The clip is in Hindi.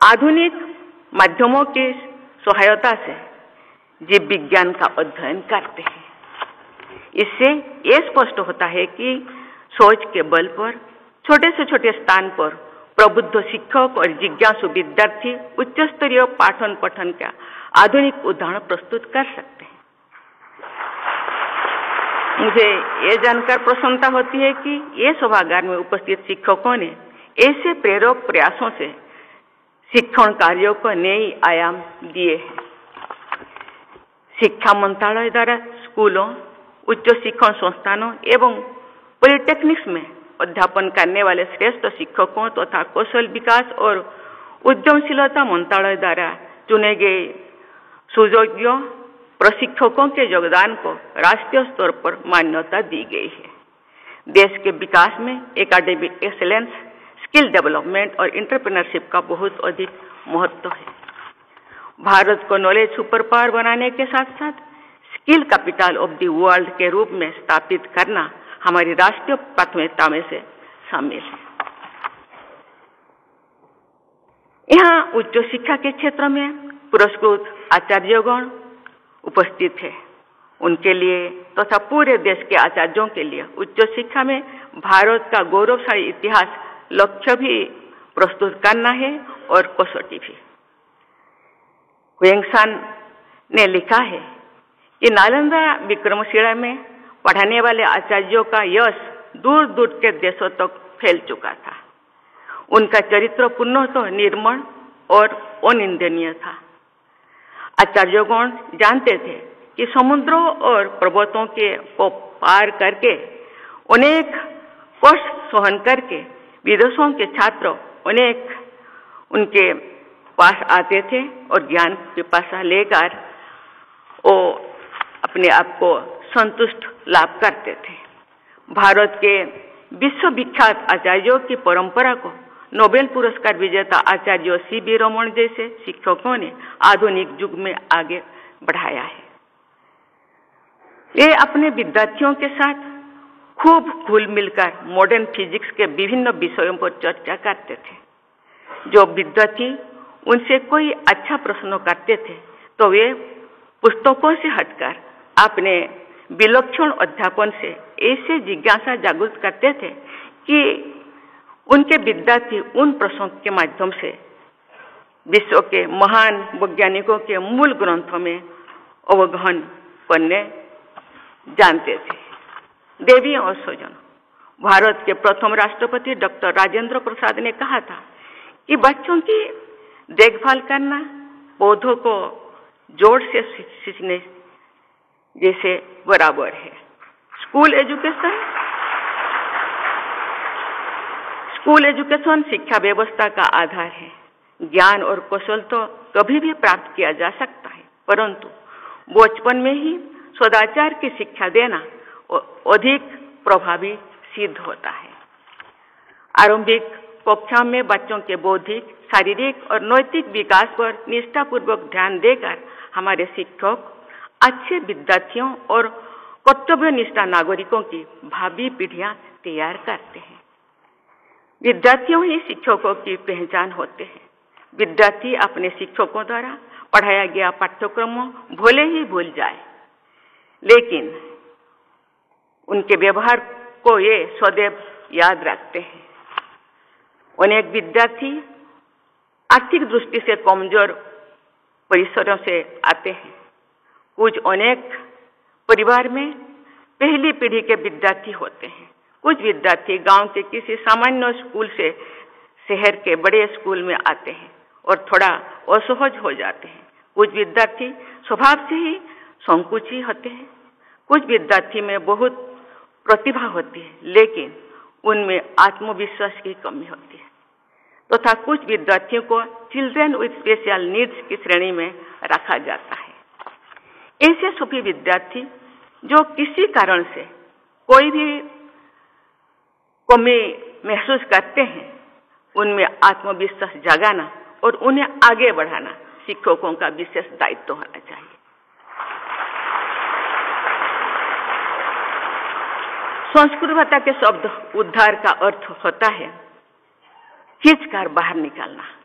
आधुनिक माध्यमों की सहायता से जीव विज्ञान का अध्ययन करते हैं। इससे ये स्पष्ट होता है कि सोच के बल पर छोटे से छोटे स्थान पर प्रबुद्ध शिक्षक और जिज्ञासु विद्यार्थी उच्च स्तरीय पाठन पठन का आधुनिक उदाहरण प्रस्तुत कर सकते हैं। मुझे ये जानकर प्रसन्नता होती है कि ये सभागार में उपस्थित शिक्षकों ने ऐसे प्रेरक प्रयासों से शिक्षण कार्यों को नए आयाम दिए हैं। शिक्षा मंत्रालय द्वारा स्कूलों, उच्च शिक्षण संस्थानों एवं पॉलिटेक्निक्स में अध्यापन करने वाले श्रेष्ठ शिक्षकों तथा कौशल विकास और उद्यमशीलता मंत्रालय द्वारा चुने गए सुयोग्य प्रशिक्षकों के योगदान को राष्ट्रीय स्तर पर मान्यता दी गई है। देश के विकास में एकेडमिक एक्सीलेंस, स्किल डेवलपमेंट और एंटरप्रेन्योरशिप का बहुत अधिक महत्व है। भारत को नॉलेज सुपर पावर बनाने के साथ साथ skill capital of the world के रूप में स्थापित करना हमारी राष्ट्रीय प्राथमिकता में से शामिल है। यहाँ उच्च शिक्षा के क्षेत्र में पुरस्कृत आचार्यगण उपस्थित है। उनके लिए तथा पूरे देश के आचार्यों के लिए उच्च शिक्षा में भारत का गौरवशाली इतिहास लक्ष्य भी प्रस्तुत करना है और कसौटी भी। हुएंगसान ने लिखा है कि नालंदा विक्रमशिला में पढ़ाने वाले आचार्यों का यश दूर दूर के देशों तक फैल चुका था। उनका चरित्र पुनः निर्मल और अनिंदनीय था। आचार्यगण जानते थे कि समुद्रों और पर्वतों को पार करके अनेक कष्ट सहन करके विदेशों के छात्र अनेक उनके पास आते थे और ज्ञान पिपासा लेकर वो अपने आप को संतुष्ट लाभ करते थे। भारत के विश्वविख्यात आचार्यों की परंपरा को नोबेल पुरस्कार विजेता आचार्य सी.वी. रमन जैसे शिक्षकों ने आधुनिक युग में आगे बढ़ाया है। वे अपने विद्यार्थियों के साथ खूब घुल मिलकर मॉडर्न फिजिक्स के विभिन्न विषयों पर चर्चा करते थे। जो विद्यार्थी उनसे कोई अच्छा प्रश्न करते थे तो वे पुस्तकों से हटकर अपने विलक्षण अध्यापन से ऐसे जिज्ञासा जागृत करते थे कि उनके विद्यार्थी उन प्रश्नों के माध्यम से विश्व के महान वैज्ञानिकों के मूल ग्रंथों में अवगहन करने जानते थे। देवी और स्वजन, भारत के प्रथम राष्ट्रपति डॉक्टर राजेंद्र प्रसाद ने कहा था कि बच्चों की देखभाल करना पौधों को जोड़ से सींचने जैसे बराबर है। स्कूल एजुकेशन शिक्षा व्यवस्था का आधार है। ज्ञान और कौशल तो कभी भी प्राप्त किया जा सकता है, परंतु बचपन में ही सदाचार की शिक्षा देना अधिक प्रभावी सिद्ध होता है। आरंभिक कक्षा में बच्चों के बौद्धिक, शारीरिक और नैतिक विकास पर निष्ठापूर्वक ध्यान देकर हमारे शिक्षक अच्छे विद्यार्थियों और कर्तव्यनिष्ठ नागरिकों की भावी पीढ़ियां तैयार करते हैं। विद्यार्थियों ही शिक्षकों की पहचान होते हैं। विद्यार्थी अपने शिक्षकों द्वारा पढ़ाया गया पाठ्यक्रम भले ही भूल जाए, लेकिन उनके व्यवहार को ये सदैव याद रखते हैं। अनेक विद्यार्थी आर्थिक दृष्टि से कमजोर परिसरों से आते हैं। कुछ अनेक परिवार में पहली पीढ़ी के विद्यार्थी होते हैं। कुछ विद्यार्थी गांव के किसी सामान्य स्कूल से शहर के बड़े स्कूल में आते हैं और थोड़ा असहज हो जाते हैं। कुछ विद्यार्थी स्वभाव से ही संकुची होते हैं। कुछ विद्यार्थी में बहुत प्रतिभा होती है, लेकिन उनमें आत्मविश्वास की कमी होती है। तथा कुछ विद्यार्थियों को चिल्ड्रन विद स्पेशल नीड्स की श्रेणी में रखा जाता है। ऐसे सभी विद्यार्थी जो किसी कारण से कोई भी कमी महसूस करते हैं, उनमें आत्मविश्वास जगाना और उन्हें आगे बढ़ाना शिक्षकों का विशेष दायित्व होना चाहिए। संस्कृत भाषा के शब्द उद्धार का अर्थ होता है खींचकर बाहर निकालना।